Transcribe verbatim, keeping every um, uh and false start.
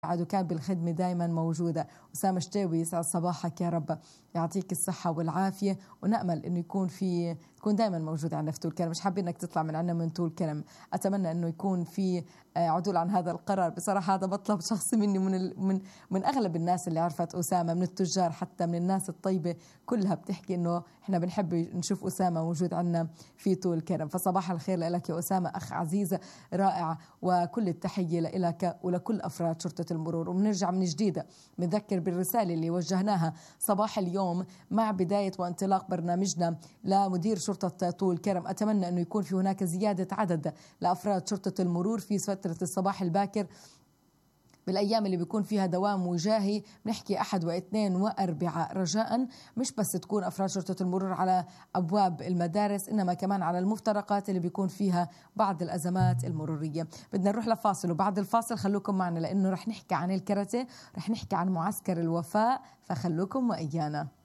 وكان بالخدمة دائما موجودة. أسامة شتاوي يسعد صباحك يا رب، يعطيك الصحة والعافية، ونأمل إنه يكون في تكون دائما موجود عندنا في طول كرم. مش حابين إنك تطلع من عنا من طول كرم. أتمنى إنه يكون في عدول عن هذا القرار. بصراحة هذا مطلب شخصي مني من ال... من من أغلب الناس اللي عرفت أسامة، من التجار حتى من الناس الطيبة كلها بتحكي إنه إحنا بنحب نشوف أسامة موجود عنا في طول كرم. فصباح الخير لك يا أسامة، أخ عزيز رائع، وكل التحية لك ولكل أفراد شرطة المرور. وبنرجع من جديد بنذكر بالرسالة اللي وجهناها صباح اليوم مع بداية وانطلاق برنامجنا لمدير شرطة طول كرم. أتمنى أنه يكون في هناك زيادة عدد لأفراد شرطة المرور في فترة الصباح الباكر بالأيام اللي بيكون فيها دوام وجاهي. بنحكي أحد واثنين وأربعاء، رجاء مش بس تكون أفراد شرطة المرور على أبواب المدارس، إنما كمان على المفترقات اللي بيكون فيها بعض الأزمات المرورية. بدنا نروح لفاصل، وبعد الفاصل خلوكم معنا لأنه رح نحكي عن الكاراتيه، رح نحكي عن معسكر الوفاء، فخلوكم وإيانا.